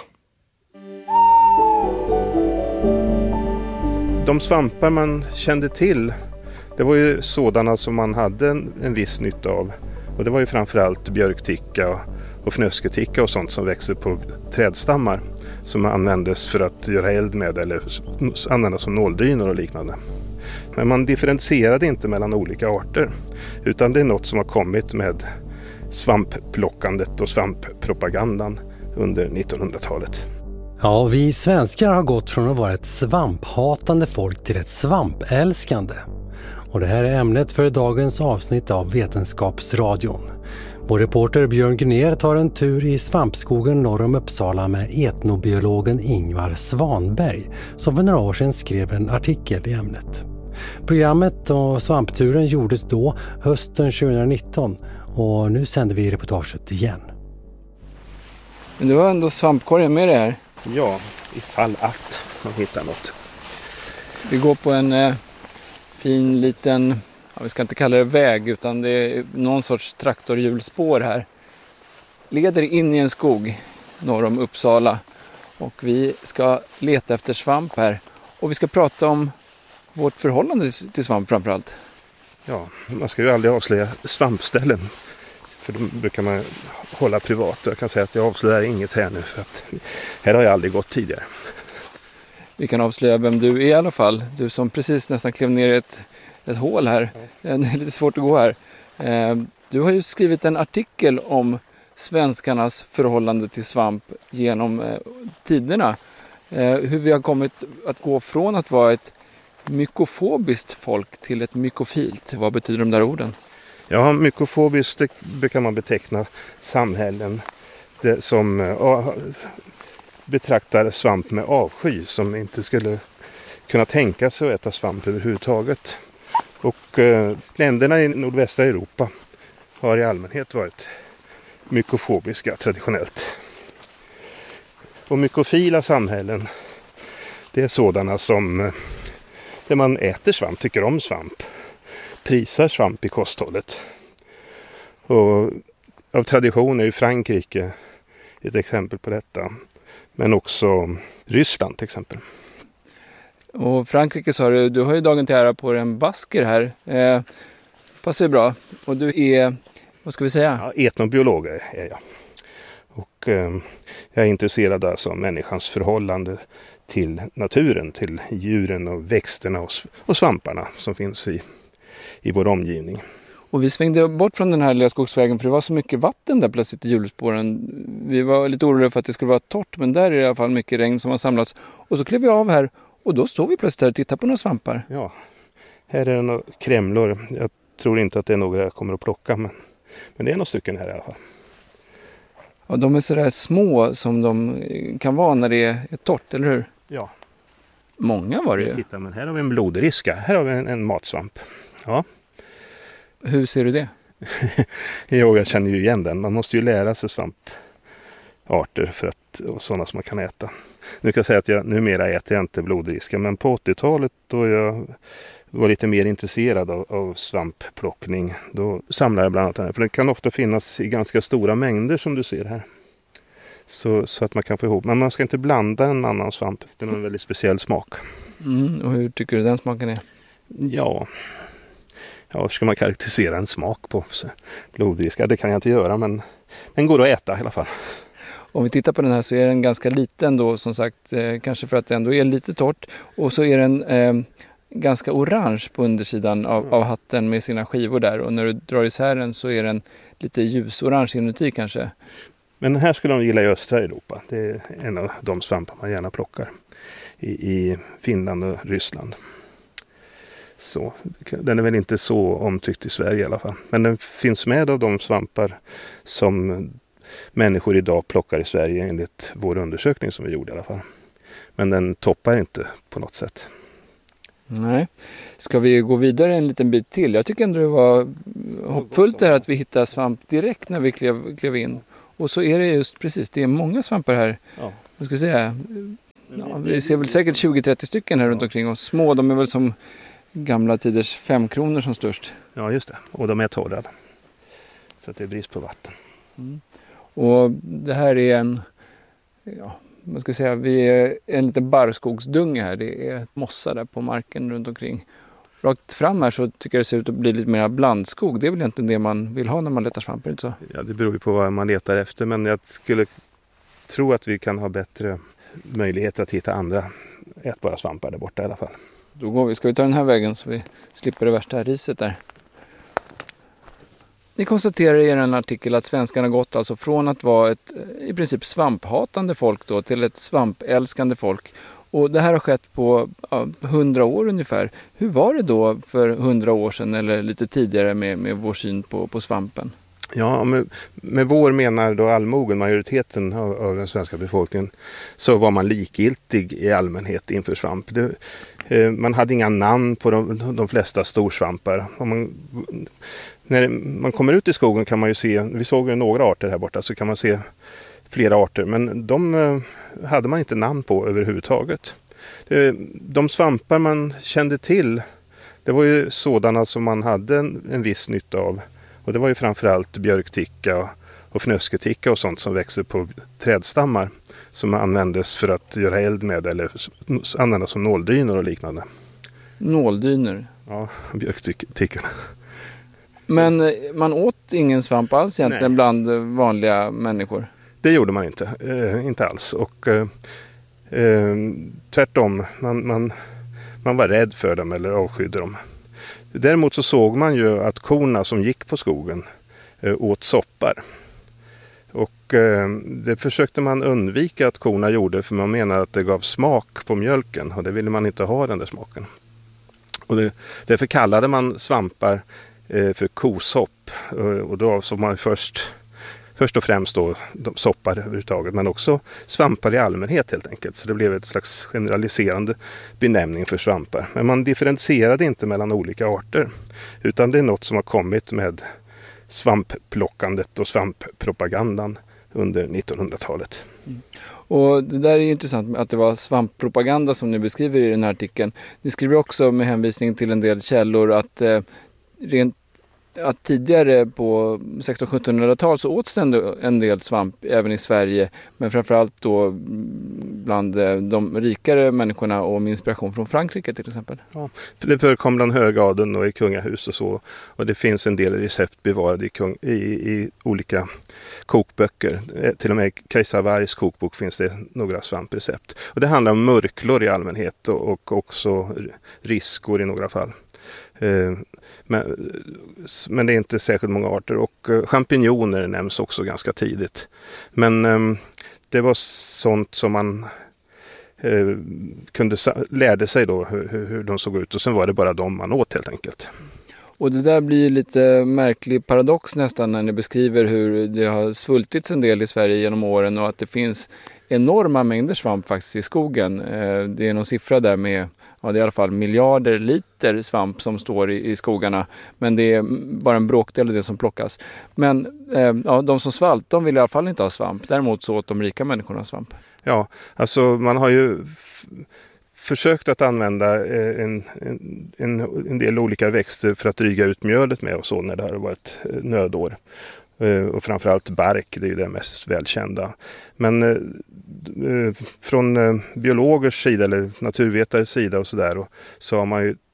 Speaker 24: De svampar man kände till, det var ju sådana som man hade en viss nytta av. Och det var ju framförallt björkticka och fnösketicka och sånt som växer på trädstammar som användes för att göra eld med eller användas som nåldynor och liknande. Men man differentierade inte mellan olika arter, utan det är något som har kommit med svampplockandet och svamppropagandan under 1900-talet.
Speaker 23: Ja, vi svenskar har gått från att vara ett svamphatande folk till ett svampälskande. Och det här är ämnet för dagens avsnitt av Vetenskapsradion. Vår reporter Björn Gner tar en tur i svampskogen norr om Uppsala med etnobiologen Ingvar Svanberg som för några år sedan skrev en artikel i ämnet. Programmet och svampturen gjordes då hösten 2019 och nu sänder vi reportaget igen.
Speaker 4: Men du har ändå svampkorgen med det här?
Speaker 24: Ja, ifall att man hittar något.
Speaker 4: Vi går på en fin liten, vi ska inte kalla det väg utan det är någon sorts traktorhjulspår här. Leder in i en skog norr om Uppsala och vi ska leta efter svamp här. Och vi ska prata om vårt förhållande till svamp framförallt.
Speaker 24: Ja, man ska ju aldrig avslöja svampställen. För då brukar man hålla privat. Jag kan säga att jag avslöjar inget här nu för att här har jag aldrig gått tidigare.
Speaker 4: Vi kan avslöja vem du är i alla fall. Du som precis nästan klev ner i ett hål här. Det är lite svårt att gå här. Du har ju skrivit en artikel om svenskarnas förhållande till svamp genom tiderna. Hur vi har kommit att gå från att vara ett mykofobiskt folk till ett mykofilt. Vad betyder de där orden?
Speaker 24: Ja, mykofobiskt brukar man beteckna samhällen som betraktar svamp med avsky, som inte skulle kunna tänka sig att äta svamp överhuvudtaget. Och länderna i nordvästra Europa har i allmänhet varit mykofobiska traditionellt. Och mykofila samhällen, det är sådana som där man äter svamp, tycker om svamp, prisar svamp i kosthållet. Och av tradition är ju Frankrike ett exempel på detta. Men också Ryssland till exempel.
Speaker 4: Och Frankrike sa du har ju dagen till ära på en basker här. Passar bra. Och du är, vad ska vi säga?
Speaker 24: Ja, etnobiolog är jag. Och jag är intresserad alltså av människans förhållande till naturen, till djuren och växterna och svamparna som finns i vår omgivning.
Speaker 4: Och vi svängde bort från den här lilla skogsvägen för det var så mycket vatten där plötsligt i hjulspåren. Vi var lite oroliga för att det skulle vara torrt, men där är det i alla fall mycket regn som har samlats. Och så klev vi av här och då står vi plötsligt här och tittar på några svampar.
Speaker 24: Ja, här är det några krämlor. Jag tror inte att det är några jag kommer att plocka, men det är några stycken här i alla fall.
Speaker 4: Ja, de är sådär små som de kan vara när det är torrt, eller hur?
Speaker 24: Ja.
Speaker 4: Många var det ju.
Speaker 24: Titta, men här har vi en blodriska. Här har vi en matsvamp. Ja.
Speaker 4: Hur ser du det?
Speaker 24: Jo, jag känner ju igen den. Man måste ju lära sig svamparter och sådana som man kan äta. Nu kan jag säga att jag numera äter jag inte blodriska, men på 80-talet då jag var lite mer intresserad av svampplockning, då samlade jag bland annat den här. För den kan ofta finnas i ganska stora mängder som du ser här. Så att man kan få ihop. Men man ska inte blanda en annan svamp. Den har en väldigt speciell smak.
Speaker 4: Och hur tycker du den smaken är?
Speaker 24: Ja, hur ska man karaktärisera en smak på blodriska? Det kan jag inte göra, men den går att äta i alla fall.
Speaker 4: Om vi tittar på den här så är den ganska liten då, som sagt, kanske för att det ändå är lite torrt. Och så är den ganska orange på undersidan av hatten med sina skivor där. Och när du drar isär den så är den lite ljusorange inuti kanske.
Speaker 24: Men den här skulle de gilla i östra Europa. Det är en av de svampar man gärna plockar i Finland och Ryssland. Så, den är väl inte så omtyckt i Sverige i alla fall. Men den finns med av de svampar som människor idag plockar i Sverige enligt vår undersökning som vi gjorde i alla fall. Men den toppar inte på något sätt.
Speaker 4: Nej. Ska vi gå vidare en liten bit till? Jag tycker ändå det var hoppfullt där att vi hittade svamp direkt när vi klev in. Och så är det just precis, det är många svampar här. Ja. Jag ska säga, vi ser väl säkert 20-30 stycken här runt omkring oss. Små, de är väl som gamla tiders 5 kronor som störst.
Speaker 24: Ja, just det. Och de är torrade. Så att det är brist på vatten.
Speaker 4: Mm. Och det här är vi är en liten barrskogsdunge här. Det är mossa där på marken runt omkring. Rakt fram här så tycker jag det ser ut att bli lite mer blandskog. Det är väl egentligen det man vill ha när man letar svamp, inte så?
Speaker 24: Ja, det beror ju på vad man letar efter. Men jag skulle tro att vi kan ha bättre möjligheter att hitta andra ätbara svampar där borta i alla fall.
Speaker 4: Då ska vi ta den här vägen så vi slipper det värsta här riset där. Ni konstaterar i en artikel att svenskarna gått alltså från att vara ett i princip svamphatande folk då till ett svampälskande folk. Och det här har skett på 100 år ungefär. Hur var det då för 100 år sedan eller lite tidigare med vår syn på svampen?
Speaker 24: Ja, med vår menar då allmogen, majoriteten av den svenska befolkningen, så var man likgiltig i allmänhet inför svamp. Man hade inga namn på de flesta storsvampar. När man kommer ut i skogen kan man ju se, vi såg ju några arter här borta, så kan man se flera arter, men de hade man inte namn på överhuvudtaget. De svampar man kände till, det var ju sådana som man hade en viss nytta av. Och det var ju framförallt björkticka och fnösketicka och sånt som växer på trädstammar som användes för att göra eld med eller användas som nåldynor och liknande.
Speaker 4: Nåldynor?
Speaker 24: Ja, björktickorna.
Speaker 4: Men man åt ingen svamp alls egentligen bland vanliga människor?
Speaker 24: Det gjorde man inte alls. Och tvärtom, man var rädd för dem eller avskydde dem. Däremot så såg man ju att korna som gick på skogen åt soppar. Och det försökte man undvika att korna gjorde, för man menar att det gav smak på mjölken och det ville man inte ha, den där smaken. Och därför kallade man svampar för kosopp, och då avsåg man först och främst då soppar överhuvudtaget, men också svampar i allmänhet helt enkelt. Så det blev ett slags generaliserande benämning för svampar. Men man differentierade inte mellan olika arter, utan det är något som har kommit med svampplockandet och svamppropagandan under 1900-talet.
Speaker 4: Och det där är ju intressant att det var svamppropaganda som ni beskriver i den här artikeln. Ni skriver också med hänvisning till en del källor att tidigare på 1600-1700-tal så åts det ändå en del svamp även i Sverige, men framförallt då bland de rikare människorna och med inspiration från Frankrike till exempel.
Speaker 24: Ja, för det förekom bland högadeln och i kungahus och så, och det finns en del recept bevarade i olika kokböcker. Till och med i Kajsa Wargs kokbok finns det några svamprecept. Och det handlar om mörklor i allmänhet och också riskor i några fall. Men det är inte särskilt många arter, och champinjoner nämns också ganska tidigt. Men det var sånt som man lärde sig då hur de såg ut, och sen var det bara de man åt helt enkelt.
Speaker 4: Och det där blir lite märklig paradox nästan när ni beskriver hur det har svultits en del i Sverige genom åren och att det finns enorma mängder svamp faktiskt i skogen. Det är någon siffra där med, det är i alla fall miljarder liter svamp som står i skogarna, men det är bara en bråkdel av det som plockas. Men de som svalt, de vill i alla fall inte ha svamp. Däremot så åt de rika människorna svamp.
Speaker 24: Ja, alltså man har ju försökt att använda en del olika växter för att dryga ut mjölet med och så när det har varit nödår. Och framförallt bark, det är ju det mest välkända. Men från biologers sida eller naturvetares sida och sådär, så har man ju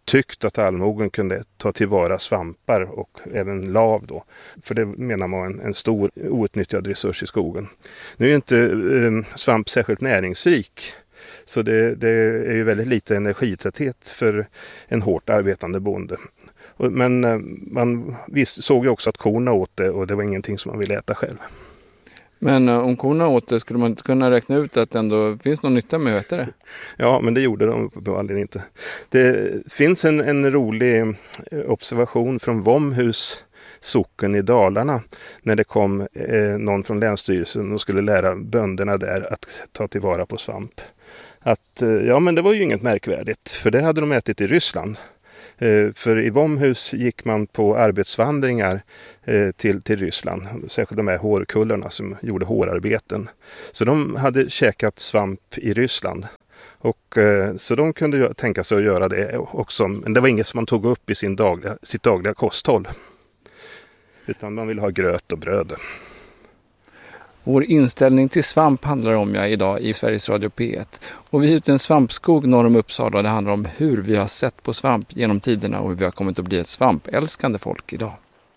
Speaker 24: tyckt att allmogen kunde ta tillvara svampar och även lav då. För det menar man en stor outnyttjad resurs i skogen. Nu är inte svamp särskilt näringsrik, så det är ju väldigt lite energitäthet för en hårt arbetande bonde. Men man såg ju också att korna åt det, och det var ingenting som man ville äta själv.
Speaker 4: Men om korna åt det, skulle man inte kunna räkna ut att det ändå finns någon nytta med att äta det?
Speaker 24: Ja, men det gjorde de uppenbarligen inte. Det finns en rolig observation från Vomhus socken i Dalarna när det kom någon från Länsstyrelsen och skulle lära bönderna där att ta tillvara på svamp. Men det var ju inget märkvärdigt, för det hade de ätit i Ryssland. För i Vomhus gick man på arbetsvandringar till Ryssland, särskilt de här hårkullarna som gjorde hårarbeten. Så de hade käkat svamp i Ryssland, och så de kunde tänka sig att göra det också. Men det var inget som man tog upp i sitt dagliga kosthåll, utan man ville ha gröt och bröd.
Speaker 4: Vår inställning till svamp handlar om idag i Sveriges Radio P1. Och vi är ute i en svampskog norr om Uppsala. Det handlar om hur vi har sett på svamp genom tiderna och hur vi har kommit att bli ett svampälskande folk idag.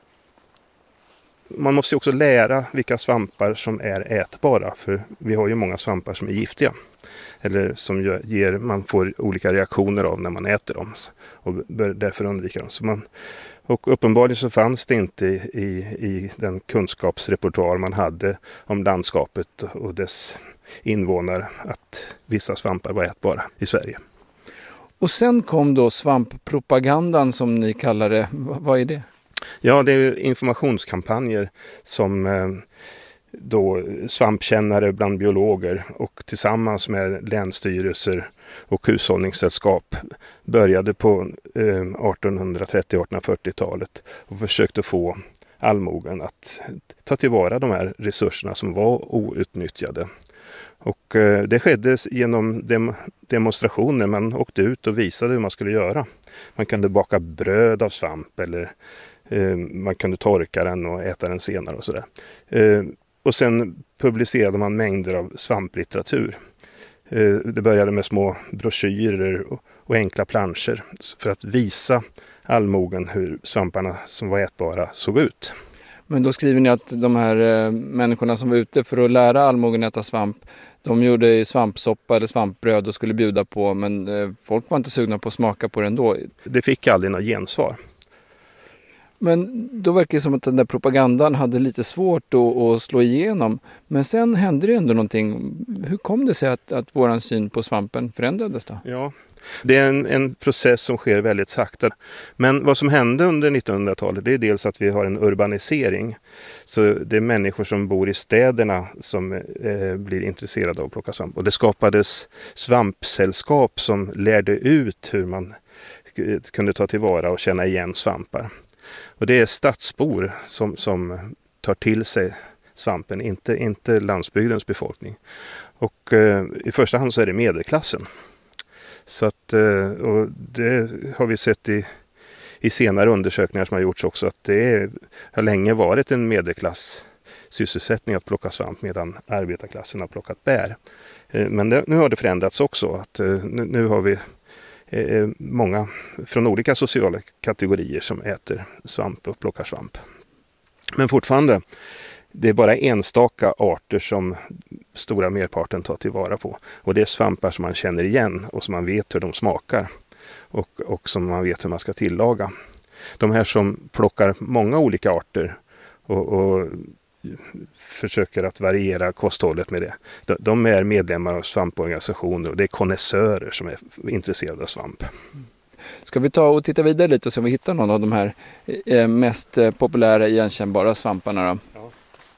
Speaker 24: Man måste också lära vilka svampar som är ätbara, för vi har ju många svampar som är giftiga. Eller som man får olika reaktioner av när man äter dem, och bör därför undvika dem. Och uppenbarligen så fanns det inte i den kunskapsrepertoar man hade om landskapet och dess invånare att vissa svampar var ätbara i Sverige.
Speaker 4: Och sen kom då svamppropagandan, som ni kallar det. Vad är det?
Speaker 24: Ja, det är informationskampanjer som då svampkännare bland biologer och tillsammans med länsstyrelser och hushållningssällskap började på 1830-1840-talet och försökte få allmogen att ta tillvara de här resurserna som var outnyttjade. Och det skedde genom demonstrationer. Man åkte ut och visade hur man skulle göra. Man kunde baka bröd av svamp, eller man kunde torka den och äta den senare och sådär. Och sen publicerade man mängder av svamplitteratur. Det började med små broschyrer och enkla planscher för att visa allmogen hur svamparna som var ätbara såg ut.
Speaker 4: Men då skriver ni att de här människorna som var ute för att lära allmogen äta svamp, de gjorde svampsoppa eller svampbröd och skulle bjuda på, men folk var inte sugna på att smaka på det ändå.
Speaker 24: Det fick aldrig något gensvar.
Speaker 4: Men då verkar det som att den där propagandan hade lite svårt att slå igenom. Men sen hände det ändå någonting. Hur kom det sig att våran syn på svampen förändrades då?
Speaker 24: Ja, det är en process som sker väldigt sakta. Men vad som hände under 1900-talet, det är dels att vi har en urbanisering. Så det är människor som bor i städerna som blir intresserade av att plocka svamp. Och det skapades svampsällskap som lärde ut hur man kunde ta tillvara och känna igen svampar. Och det är stadsbor som tar till sig svampen, inte landsbygdens befolkning. Och i första hand så är det medelklassen. Så att, och det har vi sett i senare undersökningar som har gjorts också, att det har länge varit en medelklass sysselsättning att plocka svamp, medan arbetarklassen har plockat bär. Men nu har det förändrats också, att nu har vi många från olika sociala kategorier som äter svamp och plockar svamp. Men fortfarande, det är bara enstaka arter som stora merparten tar tillvara på. Och det är svampar som man känner igen och som man vet hur de smakar. Och som man vet hur man ska tillaga. De här som plockar många olika arter och försöker att variera kosthållet med det. De är medlemmar av svamporganisationer och det är konnässörer som är intresserade av svamp.
Speaker 4: Ska vi ta och titta vidare lite och se om vi hittar någon av de här mest populära igenkännbara svamparna då?
Speaker 24: Ja.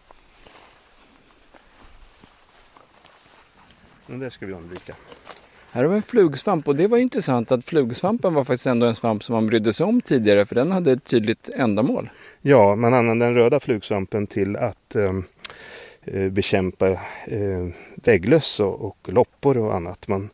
Speaker 24: Men det ska vi undvika.
Speaker 4: Här har vi en flugsvamp, och det var intressant att flugsvampen var faktiskt ändå en svamp som man brydde sig om tidigare, för den hade ett tydligt ändamål.
Speaker 24: Ja, man använde den röda flugsvampen till att bekämpa vägglöss och loppor och annat. Man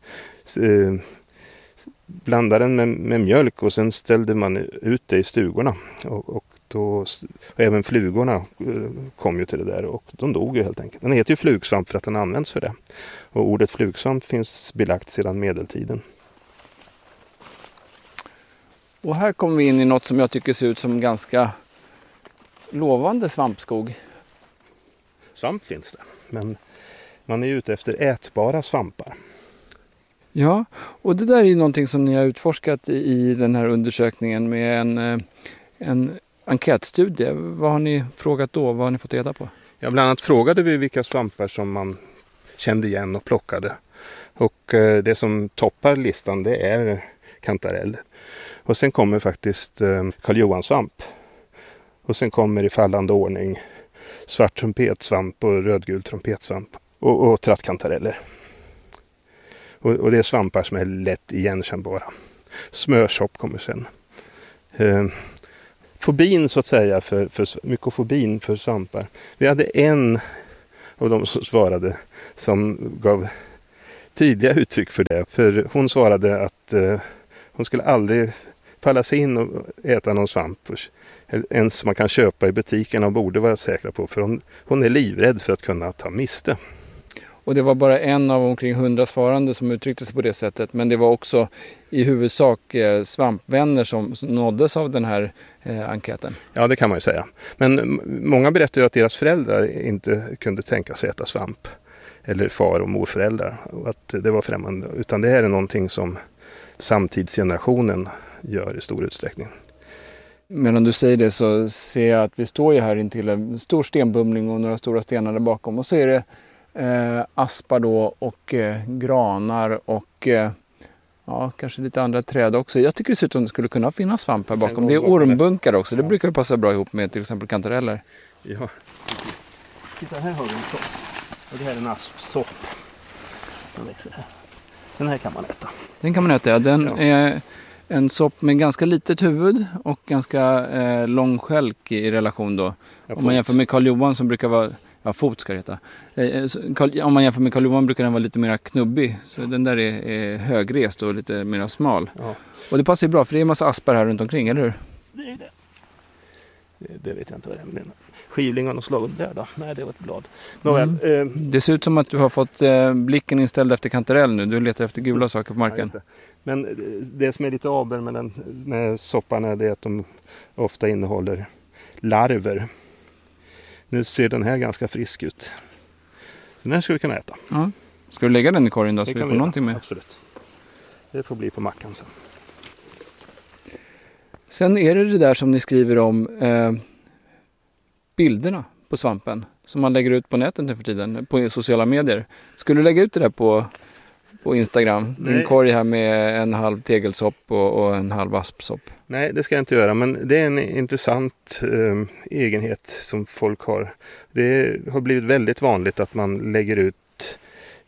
Speaker 24: blandade den med mjölk och sen ställde man ut det i stugorna. Och även flugorna kom ju till det där och de dog ju helt enkelt. Den heter ju flugsvamp för att den används för det. Och ordet flugsvamp finns belagt sedan medeltiden.
Speaker 4: Och här kommer vi in i något som jag tycker ser ut som ganska lovande svampskog.
Speaker 24: Svamp finns det, men man är ute efter ätbara svampar.
Speaker 4: Ja, och det där är ju någonting som ni har utforskat i den här undersökningen med en enkätstudie. Vad har ni frågat då? Vad har ni fått reda på?
Speaker 24: Ja, bland annat frågade vi vilka svampar som man kände igen och plockade. Och det som toppar listan, det är kantarell. Och sen kommer faktiskt karljohansvamp. Och sen kommer i fallande ordning svart trumpetsvamp och rödgul trumpetsvamp. Och trattkantareller. Och det är svampar som är lätt igenkännbara. Smörsopp kommer sen. Fobin så att säga, mykofobin för svampar. Vi hade en av dem som svarade som gav tydliga uttryck för det. För hon svarade att hon skulle aldrig falla sig in och äta någon svamp. Ens som man kan köpa i butiken och borde vara säkra på. För hon är livrädd för att kunna ta miste.
Speaker 4: Och det var bara en av omkring 100 svarande som uttryckte sig på det sättet. Men det var också i huvudsak svampvänner som nåddes av den här enkäten.
Speaker 24: Ja, det kan man ju säga. Men många berättade att deras föräldrar inte kunde tänka sig äta svamp. Eller far- och morföräldrar. Och att det var främmande. Utan det här är någonting som samtidsgenerationen gör i stor utsträckning.
Speaker 4: Medan du säger det så ser jag att vi står ju här intill en stor stenbumling och några stora stenar där bakom. Och så är det aspar då och granar och kanske lite andra träd också. Jag tycker det ser ut som det skulle kunna finnas svamp här bakom. Det är ormbunkar också. Det brukar ju passa bra ihop med till exempel kantareller.
Speaker 24: Ja. Titta, här har vi en sopp. Och det här är en aspsopp. Den växer här. Den här kan man äta.
Speaker 4: Den kan man äta, ja. Den är en sopp med ganska litet huvud och ganska lång skälk i relation då. Om man jämför med Karl Johan som brukar vara... Ja, fot ska det heta. Om man jämför med Karl Johan brukar den vara lite mer knubbig. Så den där är högrest och lite mer smal. Ja. Och det passar ju bra för det är en massa aspar här runt omkring, eller hur?
Speaker 24: Det är det. Det vet jag inte vad det är. Skivling av något slag där då. Nej, det var ett blad. Nåväl,
Speaker 4: det ser ut som att du har fått blicken inställd efter kantarell nu. Du letar efter gula saker på marken.
Speaker 24: Ja, men det som är lite aber med soppan är det att de ofta innehåller larver. Nu ser den här ganska frisk ut. Så den här ska vi kunna äta.
Speaker 4: Ja. Ska du lägga den i korgen då så vi får någonting med?
Speaker 24: Absolut. Det får bli på mackan sen.
Speaker 4: Sen är det där som ni skriver om bilderna på svampen som man lägger ut på nätet nu för tiden, på sociala medier. Skulle du lägga ut det där på Instagram? Nej. En korg här med en halv tegelsopp och en halv aspsopp.
Speaker 24: Nej, det ska jag inte göra, men det är en intressant egenhet som folk har. Det har blivit väldigt vanligt att man lägger ut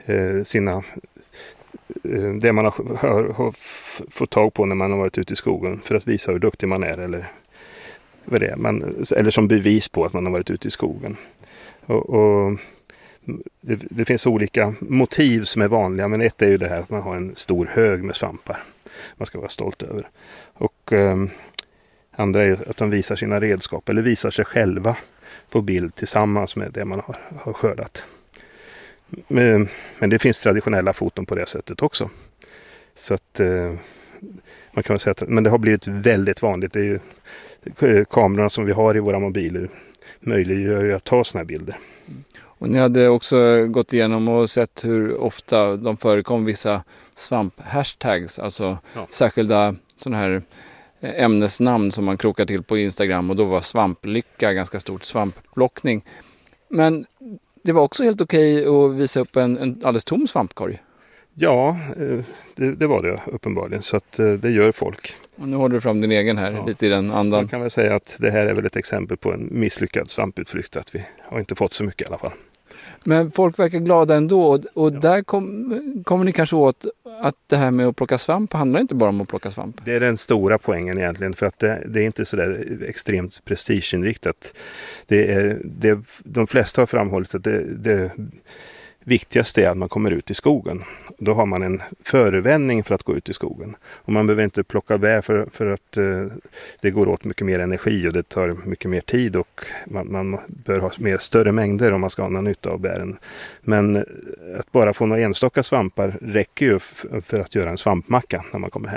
Speaker 24: det man har fått tag på när man har varit ute i skogen för att visa hur duktig man är eller vad det är. Eller som bevis på att man har varit ute i skogen. Och det finns olika motiv som är vanliga, men ett är ju det här att man har en stor hög med svampar. Man ska vara stolt över. Och andra är att de visar sina redskap eller visar sig själva på bild tillsammans med det man har skördat. Men det finns traditionella foton på det sättet också. Så att man kan säga att, men det har blivit väldigt vanligt. Det är ju kamerorna som vi har i våra mobiler möjliggör ju att ta såna här bilder.
Speaker 4: Och ni hade också gått igenom och sett hur ofta de förekom vissa svamp-hashtags, alltså särskilda sådana här ämnesnamn som man krokar till på Instagram, och då var svamplycka ganska stort, svampplockning. Men det var också helt okej att visa upp en alldeles tom svampkorg.
Speaker 24: Ja, det var det uppenbarligen, så att det gör folk.
Speaker 4: Och nu håller du fram din egen här, lite i den andan.
Speaker 24: Man kan väl säga att det här är väl ett exempel på en misslyckad svamputflykt, att vi har inte fått så mycket i alla fall.
Speaker 4: Men folk verkar glada ändå, och där kommer ni kanske åt att det här med att plocka svamp handlar inte bara om att plocka svamp.
Speaker 24: Det är den stora poängen egentligen, för att det är inte så där extremt prestigeinriktat. De flesta har framhållit att det viktigaste är att man kommer ut i skogen. Då har man en förevändning för att gå ut i skogen. Och man behöver inte plocka bär för att det går åt mycket mer energi och det tar mycket mer tid, och man bör ha större mängder om man ska ha någon nytta av bären. Men att bara få några enstaka svampar räcker ju för att göra en svampmacka när man kommer hem.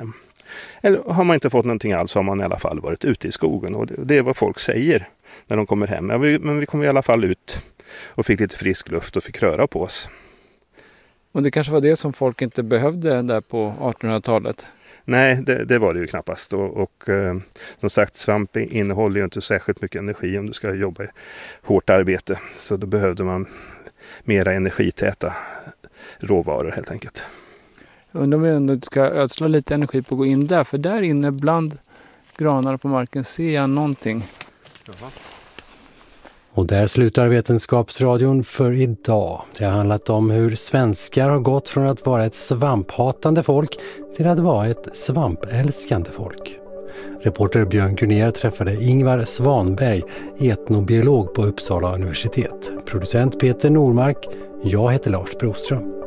Speaker 24: Eller har man inte fått någonting alls har man i alla fall varit ute i skogen. Och det är vad folk säger när de kommer hem. Men vi kom i alla fall ut och fick lite frisk luft och fick röra på oss.
Speaker 4: Och det kanske var det som folk inte behövde där på 1800-talet?
Speaker 24: Nej, det var det ju knappast. Och som sagt, svamp innehåller ju inte särskilt mycket energi om du ska jobba i hårt arbete. Så då behövde man mera energitäta råvaror helt enkelt.
Speaker 4: Jag undrar om vi ändå ska ödsla lite energi på att gå in där. För där inne bland granar på marken ser jag någonting.
Speaker 24: Jaha.
Speaker 23: Och där slutar Vetenskapsradion för idag. Det har handlat om hur svenskar har gått från att vara ett svamphatande folk till att vara ett svampälskande folk. Reporter Björn Gurnér träffade Ingvar Svanberg, etnobiolog på Uppsala universitet. Producent Peter Normark. Jag heter Lars Broström.